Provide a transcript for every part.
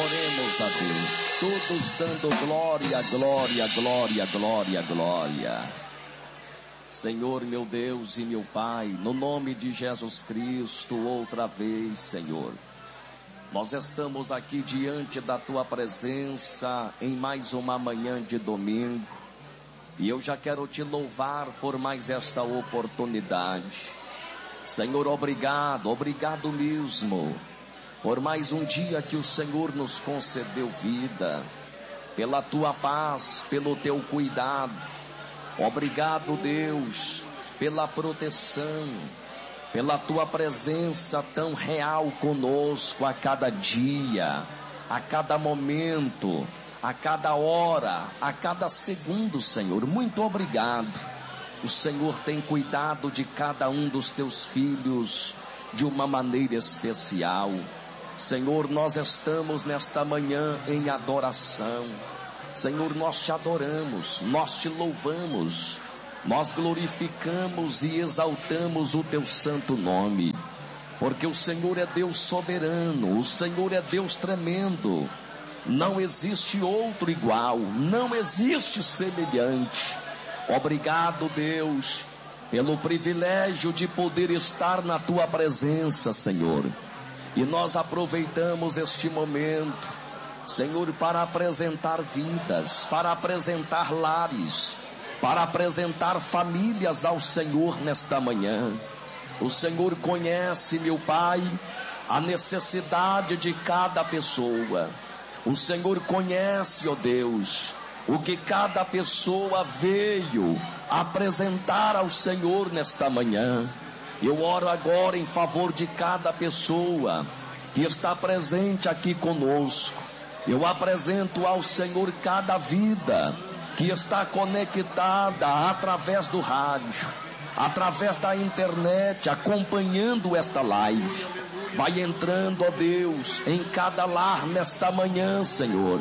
Adoremos a Deus, todos dando glória, glória, glória, glória, glória. Senhor, meu Deus e meu Pai, no nome de Jesus Cristo, outra vez, Senhor, nós estamos aqui diante da Tua presença em mais uma manhã de domingo, e eu já quero Te louvar por mais esta oportunidade. Senhor, obrigado, obrigado mesmo, por mais um dia que o Senhor nos concedeu vida, pela Tua paz, pelo Teu cuidado. Obrigado, Deus, pela proteção, pela Tua presença tão real conosco a cada dia, a cada momento, a cada hora, a cada segundo, Senhor. Muito obrigado. O Senhor tem cuidado de cada um dos Teus filhos de uma maneira especial. Senhor, nós estamos nesta manhã em adoração. Senhor, nós Te adoramos, nós Te louvamos, nós glorificamos e exaltamos o Teu santo nome, porque o Senhor é Deus soberano, o Senhor é Deus tremendo, não existe outro igual, não existe semelhante. Obrigado, Deus, pelo privilégio de poder estar na Tua presença, Senhor, e nós aproveitamos este momento, Senhor, para apresentar vidas, para apresentar lares, para apresentar famílias ao Senhor nesta manhã. O Senhor conhece, meu Pai, a necessidade de cada pessoa. O Senhor conhece, ó Deus, o que cada pessoa veio apresentar ao Senhor nesta manhã. Eu oro agora em favor de cada pessoa que está presente aqui conosco. Eu apresento ao Senhor cada vida que está conectada através do rádio, através da internet, acompanhando esta live. Vai entrando, ó Deus, em cada lar nesta manhã, Senhor.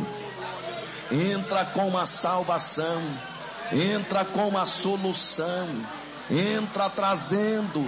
Entra com a salvação, entra com a solução, entra trazendo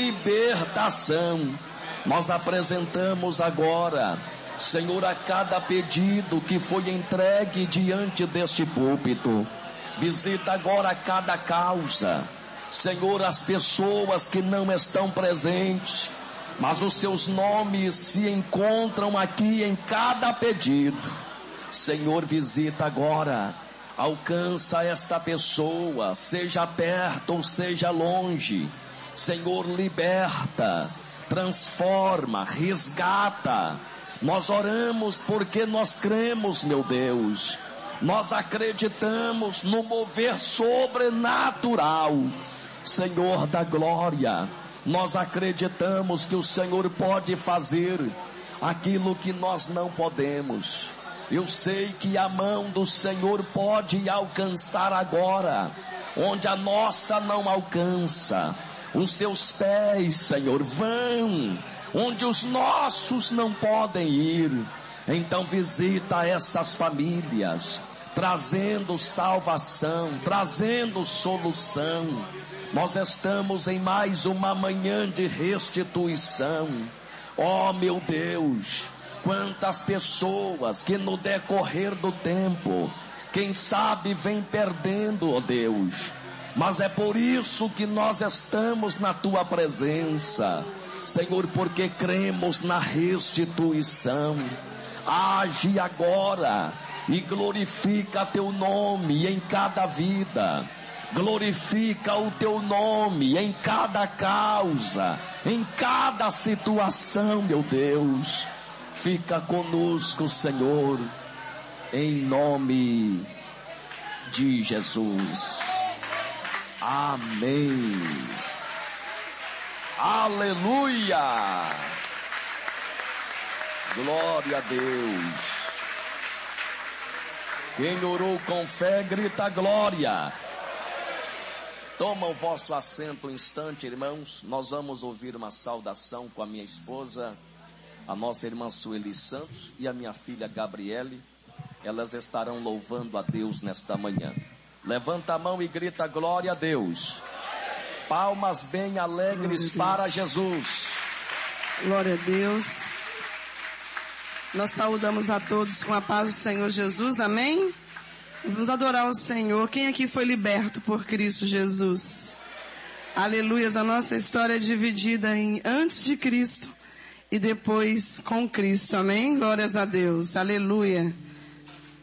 libertação. Nós apresentamos agora, Senhor, a cada pedido que foi entregue diante deste púlpito. Visita agora cada causa, Senhor, as pessoas que não estão presentes, mas os seus nomes se encontram aqui em cada pedido. Senhor, visita agora, alcança esta pessoa, seja perto ou seja longe. Senhor, liberta, transforma, resgata. Nós oramos porque nós cremos, meu Deus. Nós acreditamos no mover sobrenatural. Senhor da glória, nós acreditamos que o Senhor pode fazer aquilo que nós não podemos. Eu sei que a mão do Senhor pode alcançar agora, onde a nossa não alcança. Os seus pés, Senhor, vão onde os nossos não podem ir. Então visita essas famílias, trazendo salvação, trazendo solução. Nós estamos em mais uma manhã de restituição. Oh, meu Deus, quantas pessoas que no decorrer do tempo, quem sabe vem perdendo, ó Deus, mas é por isso que nós estamos na Tua presença, Senhor, porque cremos na restituição. Age agora e glorifica Teu nome em cada vida, glorifica o Teu nome em cada causa, em cada situação, meu Deus. Fica conosco, Senhor, em nome de Jesus. Amém. Aleluia. Glória a Deus. Quem orou com fé, grita glória. Toma o vosso assento um instante, irmãos. Nós vamos ouvir uma saudação com a minha esposa, a nossa irmã Sueli Santos, e a minha filha Gabriele. Elas estarão louvando a Deus nesta manhã. Levanta a mão e grita glória a Deus. Palmas bem alegres para Jesus. Glória a Deus. Nós saudamos a todos com a paz do Senhor Jesus, amém? Vamos adorar o Senhor. Quem aqui foi liberto por Cristo Jesus? Aleluias, a nossa história é dividida em antes de Cristo e depois com Cristo, amém? Glórias a Deus, aleluia.